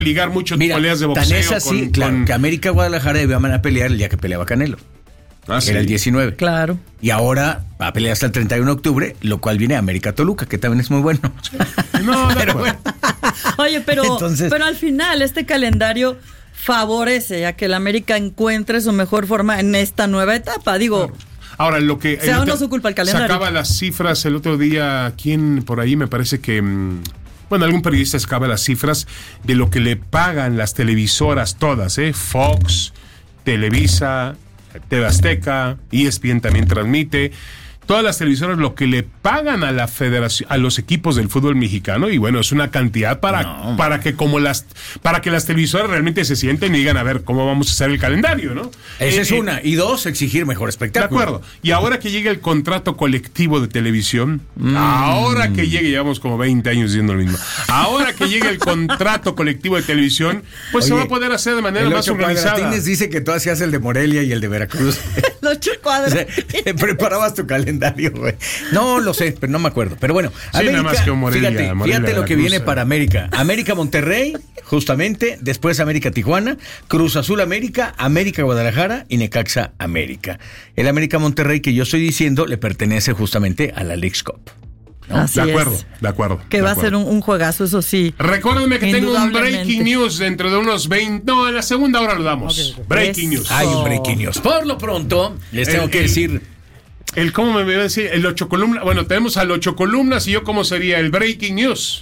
ligar mucho Mira, peleas de boxeo. tan es así, claro, que América Guadalajara debió a pelear el día que peleaba Canelo. ¿Sí? Era el 19. Claro. Y ahora va a pelear hasta el 31 de octubre, lo cual viene América Toluca, que también es muy bueno. No, pero bueno. Oye, pero al final este calendario favorece a que el América encuentre su mejor forma en esta nueva etapa. Digo, claro. Ahora, lo que... sea o no su culpa el calendario. Sacaba las cifras el otro día, ¿quién por ahí? Me parece que... Bueno, algún periodista sacaba las cifras de lo que le pagan las televisoras todas, Fox, Televisa, TV Azteca, ESPN también transmite. Todas las televisoras lo que le pagan a la federación, a los equipos del fútbol mexicano, y bueno, es una cantidad para que las televisoras realmente se sienten y digan, a ver, ¿cómo vamos a hacer el calendario, no? Esa es una. Y dos, exigir mejor espectáculo. De acuerdo. Y ahora que llegue el contrato colectivo de televisión, ahora que llegue, llevamos como 20 años diciendo lo mismo, ahora que llegue el contrato colectivo de televisión, pues se va a poder hacer de manera más organizada. Cuadratines dice que tú hacías el de Morelia y el de Veracruz. Los cuadros. Preparabas tu calendario, güey. No lo sé, pero no me acuerdo. Pero bueno, sí, América, nada más que Morelia, fíjate lo que viene para América. América Monterrey, justamente, después América Tijuana, Cruz Azul América, América Guadalajara y Necaxa América. El América Monterrey que yo estoy diciendo le pertenece justamente a la Leagues Cup. ¿No? De acuerdo. Que va a ser un juegazo, eso sí. Recuérdenme que tengo un breaking news dentro de unos 20... No, en la segunda hora lo damos. Okay. Breaking news. Hay un breaking news. Por lo pronto, les tengo que decir... ¿Cómo me iba a decir? El 8 columnas. Bueno, tenemos al 8 columnas y yo, ¿cómo sería? El breaking news.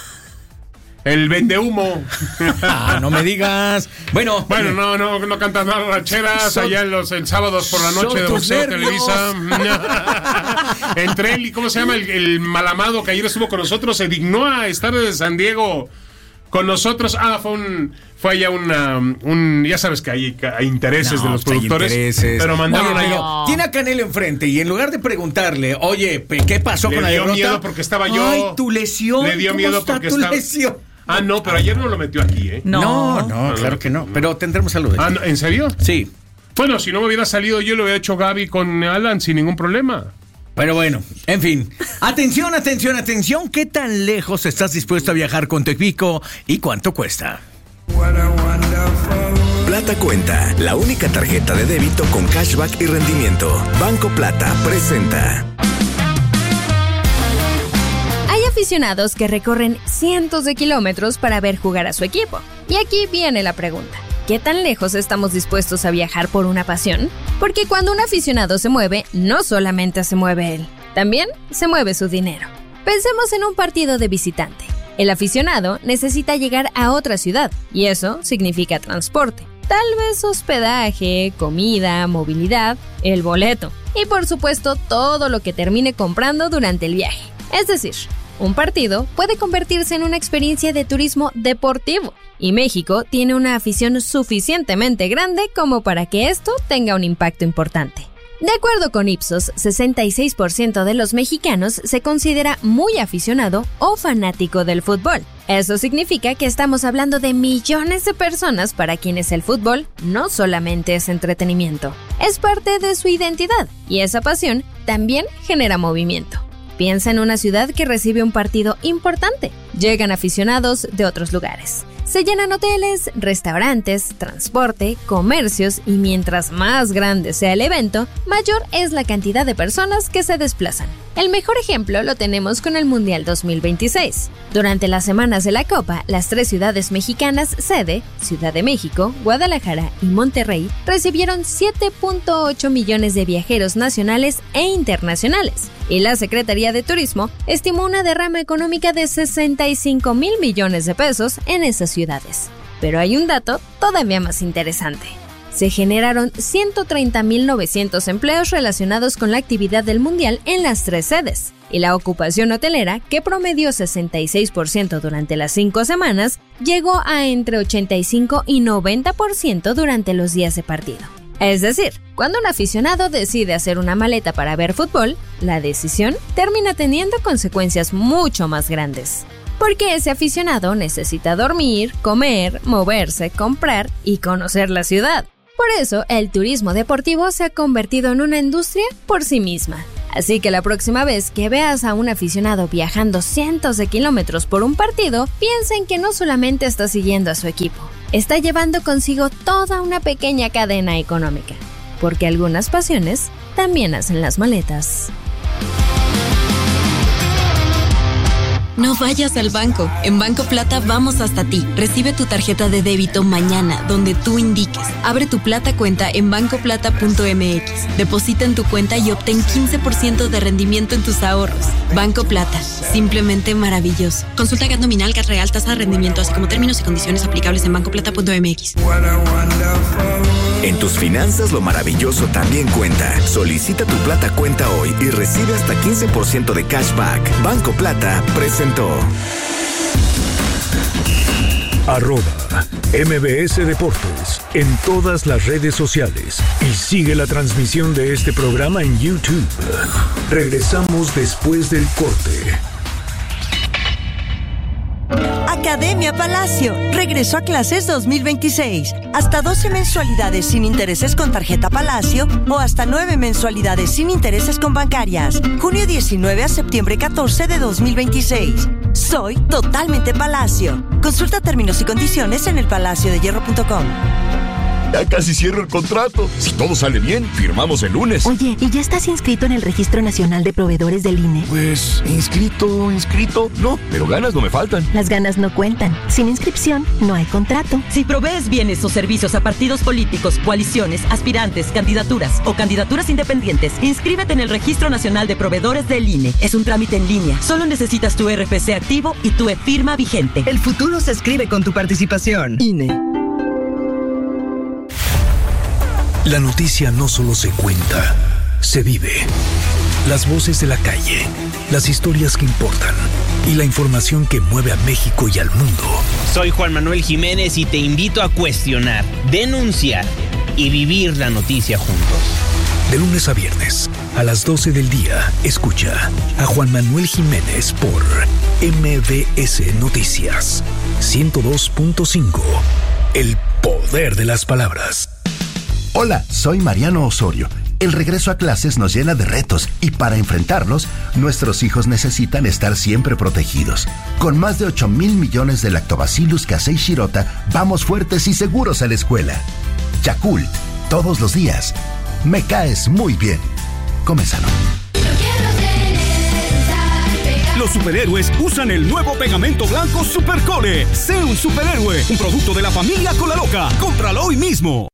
El vendehumo. No me digas. Bueno, no cantas nada rancheras allá en sábados por la noche de Boxeo Televisa. Entre él y ¿cómo se llama? El malamado que ayer estuvo con nosotros, se dignó a estar desde San Diego con nosotros. Fue allá ya sabes que hay intereses de los productores, pero mandaron allá. Tiene a Canelo enfrente y en lugar de preguntarle, oye, ¿qué pasó con la derrota? Le dio miedo porque estaba yo. Ay, tu lesión. Le dio miedo porque estaba. Lesión? No, pero ayer no lo metió aquí, No, claro que no. Pero tendremos algo de no, ¿en serio? Sí. Bueno, si no me hubiera salido yo lo hubiera hecho Gaby con Alan sin ningún problema. Pero bueno, en fin. Atención. ¿Qué tan lejos estás dispuesto a viajar con tu equipo y cuánto cuesta? Plata Cuenta, la única tarjeta de débito con cashback y rendimiento. Banco Plata presenta. Hay aficionados que recorren cientos de kilómetros para ver jugar a su equipo. Y aquí viene la pregunta. ¿Qué tan lejos estamos dispuestos a viajar por una pasión? Porque cuando un aficionado se mueve, no solamente se mueve él, también se mueve su dinero. Pensemos en un partido de visitante. El aficionado necesita llegar a otra ciudad, y eso significa transporte. Tal vez hospedaje, comida, movilidad, el boleto, y por supuesto todo lo que termine comprando durante el viaje. Es decir, un partido puede convertirse en una experiencia de turismo deportivo, y México tiene una afición suficientemente grande como para que esto tenga un impacto importante. De acuerdo con Ipsos, 66% de los mexicanos se considera muy aficionado o fanático del fútbol. Eso significa que estamos hablando de millones de personas para quienes el fútbol no solamente es entretenimiento, es parte de su identidad, y esa pasión también genera movimiento. Piensa en una ciudad que recibe un partido importante. Llegan aficionados de otros lugares. Se llenan hoteles, restaurantes, transporte, comercios y mientras más grande sea el evento, mayor es la cantidad de personas que se desplazan. El mejor ejemplo lo tenemos con el Mundial 2026. Durante las semanas de la Copa, las 3 ciudades mexicanas sede, Ciudad de México, Guadalajara y Monterrey, recibieron 7.8 millones de viajeros nacionales e internacionales. Y la Secretaría de Turismo estimó una derrama económica de 65,000 millones de pesos en esas ciudades. Pero hay un dato todavía más interesante. Se generaron 130,900 empleos relacionados con la actividad del Mundial en las 3 sedes, y la ocupación hotelera, que promedió 66% durante las 5 semanas, llegó a entre 85 y 90% durante los días de partido. Es decir, cuando un aficionado decide hacer una maleta para ver fútbol, la decisión termina teniendo consecuencias mucho más grandes. Porque ese aficionado necesita dormir, comer, moverse, comprar y conocer la ciudad. Por eso, el turismo deportivo se ha convertido en una industria por sí misma. Así que la próxima vez que veas a un aficionado viajando cientos de kilómetros por un partido, piensa en que no solamente está siguiendo a su equipo, está llevando consigo toda una pequeña cadena económica, porque algunas pasiones también hacen las maletas. No vayas al banco. En Banco Plata vamos hasta ti. Recibe tu tarjeta de débito mañana, donde tú indiques. Abre tu Plata cuenta en bancoplata.mx. Deposita en tu cuenta y obtén 15% de rendimiento en tus ahorros. Banco Plata. Simplemente maravilloso. Consulta GAT nominal, GAT real, tasa de rendimiento, así como términos y condiciones aplicables en bancoplata.mx. En tus finanzas lo maravilloso también cuenta. Solicita tu Plata cuenta hoy y recibe hasta 15% de cashback. Banco Plata presentó. @MBS Deportes en todas las redes sociales y sigue la transmisión de este programa en YouTube. Regresamos después del corte. Academia Palacio regresó a clases 2026. Hasta 12 mensualidades sin intereses con tarjeta Palacio o hasta 9 mensualidades sin intereses con bancarias. Junio 19 a septiembre 14 de 2026. Soy totalmente Palacio. Consulta términos y condiciones en elpalaciodehierro.com. Ya casi cierro el contrato. Si todo sale bien, firmamos el lunes. Oye, ¿y ya estás inscrito en el Registro Nacional de Proveedores del INE? Pues, inscrito. No, pero ganas no me faltan. Las ganas no cuentan. Sin inscripción, no hay contrato. Si provees bienes o servicios a partidos políticos, coaliciones, aspirantes, candidaturas o candidaturas independientes, inscríbete en el Registro Nacional de Proveedores del INE. Es un trámite en línea. Solo necesitas tu RFC activo y tu e-firma vigente. El futuro se escribe con tu participación. INE. La noticia no solo se cuenta, se vive. Las voces de la calle, las historias que importan y la información que mueve a México y al mundo. Soy Juan Manuel Jiménez y te invito a cuestionar, denunciar y vivir la noticia juntos. De lunes a viernes, a las 12 del día, escucha a Juan Manuel Jiménez por MBS Noticias 102.5. El poder de las palabras. Hola, soy Mariano Osorio. El regreso a clases nos llena de retos y para enfrentarlos, nuestros hijos necesitan estar siempre protegidos. Con más de 8,000 millones de Lactobacillus casei shirota, vamos fuertes y seguros a la escuela. Yakult, todos los días. Me caes muy bien. Come sano. Los superhéroes usan el nuevo pegamento blanco Supercole. Sé un superhéroe, un producto de la familia Cola Loca. Cómpralo hoy mismo.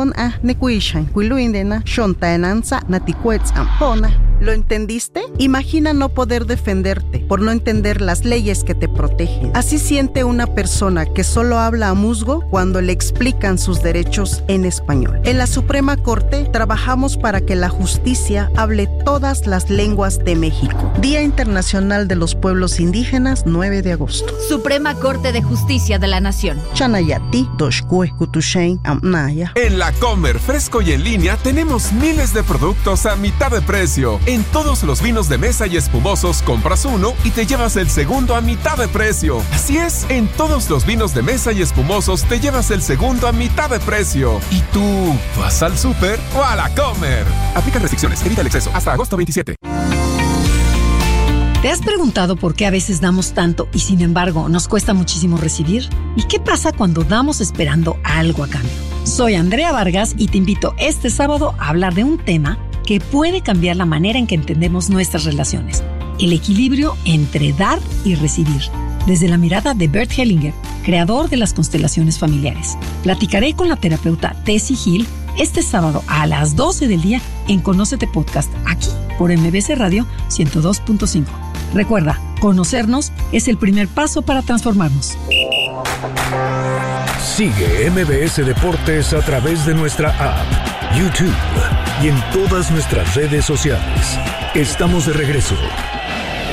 ¿Lo entendiste? Imagina no poder defenderte por no entender las leyes que te protegen. Así siente una persona que solo habla a musgo cuando le explican sus derechos en español. En la Suprema Corte trabajamos para que la justicia hable todas las lenguas de México. Día Internacional de los Pueblos Indígenas, 9 de agosto. Suprema Corte de Justicia de la Nación. Chanayati, Doshkue, Kutushein, Amnaya. En La Comer, fresco y en línea, tenemos miles de productos a mitad de precio. En todos los vinos de mesa y espumosos compras uno y te llevas el segundo a mitad de precio. Así es, en todos los vinos de mesa y espumosos te llevas el segundo a mitad de precio. ¿Y tú vas al súper o a La Comer? Aplica restricciones, evita el exceso. Hasta agosto 27. ¿Te has preguntado por qué a veces damos tanto y sin embargo nos cuesta muchísimo recibir? ¿Y qué pasa cuando damos esperando algo a cambio? Soy Andrea Vargas y te invito este sábado a hablar de un tema que puede cambiar la manera en que entendemos nuestras relaciones. El equilibrio entre dar y recibir. Desde la mirada de Bert Hellinger, creador de las constelaciones familiares. Platicaré con la terapeuta Tessie Hill este sábado a las 12 del día en Conócete Podcast, aquí por MBS Radio 102.5. Recuerda, conocernos es el primer paso para transformarnos. Sigue MBS Deportes a través de nuestra app, YouTube y en todas nuestras redes sociales. Estamos de regreso.